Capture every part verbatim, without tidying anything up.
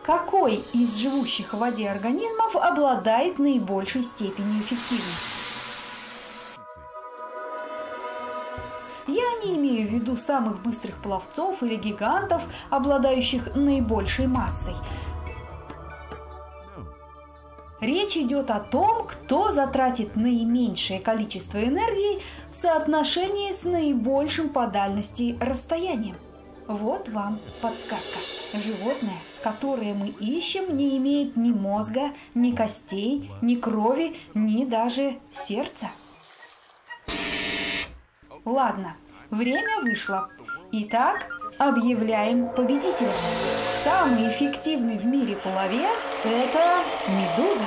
Какой из живущих в воде организмов обладает наибольшей степенью эффективности? Я не имею в виду самых быстрых пловцов или гигантов, обладающих наибольшей массой. Речь идет о том, кто затратит наименьшее количество энергии в соотношении с наибольшим по дальности расстоянием. Вот вам подсказка. Животное, которое мы ищем, не имеет ни мозга, ни костей, ни крови, ни даже сердца. Ладно, время вышло. Итак, объявляем победителя. Самый эффективный в мире пловец – это медуза.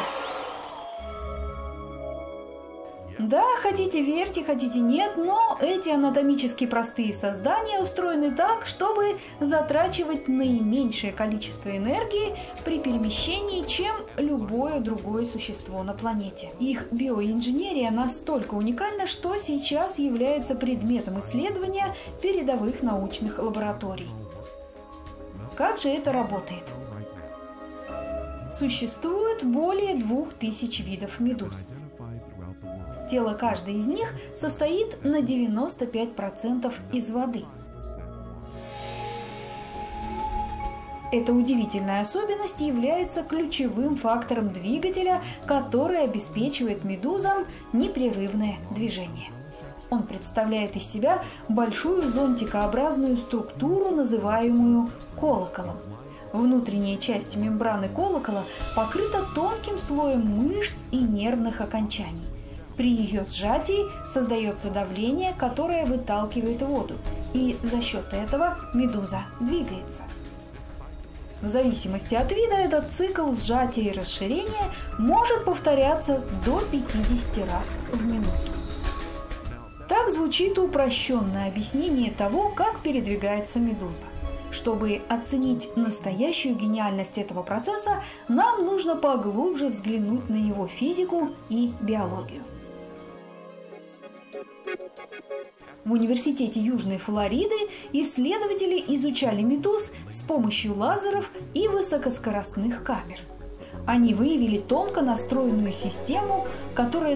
Да, хотите верьте, хотите нет, но эти анатомически простые создания устроены так, чтобы затрачивать наименьшее количество энергии при перемещении, чем любое другое существо на планете. Их биоинженерия настолько уникальна, что сейчас является предметом исследования передовых научных лабораторий. Как же это работает? Существует более двух тысяч видов медуз. Тело каждой из них состоит на девяносто пять процентов из воды. Эта удивительная особенность является ключевым фактором двигателя, который обеспечивает медузам непрерывное движение. Он представляет из себя большую зонтикообразную структуру, называемую колоколом. Внутренняя часть мембраны колокола покрыта тонким слоем мышц и нервных окончаний. При ее сжатии создается давление, которое выталкивает воду, и за счет этого медуза двигается. В зависимости от вида этот цикл сжатия и расширения может повторяться до пятидесяти раз в минуту. Так звучит упрощенное объяснение того, как передвигается медуза. Чтобы оценить настоящую гениальность этого процесса, нам нужно поглубже взглянуть на его физику и биологию. В Университете Южной Флориды исследователи изучали медуз с помощью лазеров и высокоскоростных камер. Они выявили тонко настроенную систему, которая